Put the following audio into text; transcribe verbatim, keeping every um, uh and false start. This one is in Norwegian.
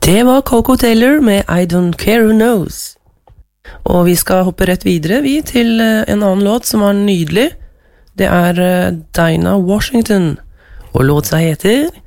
Det var Coco Taylor med I Don't Care Who Knows. Og vi skal hoppe rett videre vi til en annen låt som var nydelig. Det er Dinah Washington, og låta heter